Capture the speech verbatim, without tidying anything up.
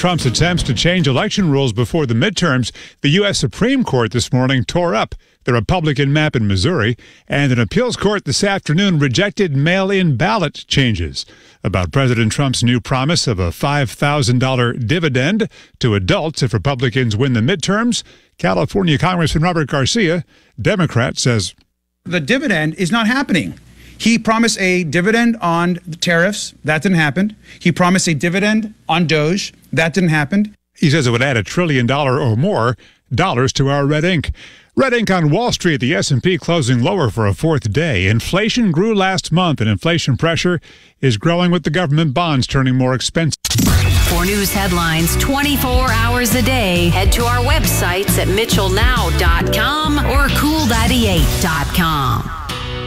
Trump's attempts to change election rules before the midterms, the U S Supreme Court this morning tore up the Republican map in Missouri, and an appeals court this afternoon rejected mail-in ballot changes. About President Trump's new promise of a five thousand dollars dividend to adults if Republicans win the midterms, California Congressman Robert Garcia, Democrat, says the dividend is not happening. He promised a dividend on the tariffs. That didn't happen. He promised a dividend on Doge. That didn't happen. He says it would add a trillion dollar or more dollars to our red ink. Red ink on Wall Street, the S and P closing lower for a fourth day. Inflation grew last month, and inflation pressure is growing with the government bonds turning more expensive. For news headlines twenty-four hours a day, head to our websites at mitchell now dot com or cool ninety-eight dot com.